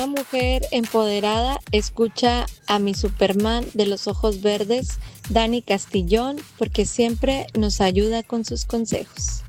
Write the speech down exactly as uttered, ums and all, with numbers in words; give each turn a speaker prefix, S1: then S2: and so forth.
S1: mujer empoderada, escucha a mi Superman de los ojos verdes, Dani Castillón, porque siempre nos ayuda con sus consejos.